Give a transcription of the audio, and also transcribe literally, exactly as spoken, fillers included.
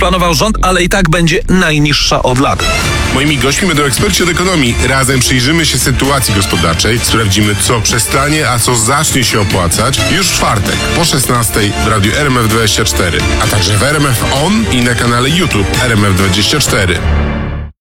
zaplanował rząd, ale i tak będzie najniższa od lat. Moimi gośćmi będą eksperci od ekonomii. Razem przyjrzymy się sytuacji gospodarczej, sprawdzimy, co przestanie, a co zacznie się opłacać już w czwartek po szesnastej w radiu R M F dwadzieścia cztery, a także w R M F On i na kanale YouTube R M F dwadzieścia cztery.